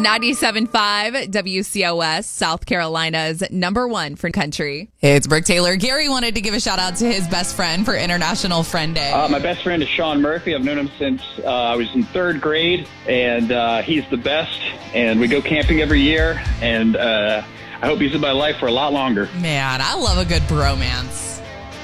97.5 WCOS, South Carolina's #1 for country. It's Brooke Taylor. Gary wanted to give a shout out to his best friend for International Friend Day. My best friend is Sean Murphy. I've known him since I was in 3rd grade, and he's the best. And we go camping every year, and I hope he's in my life for a lot longer. Man, I love a good bromance.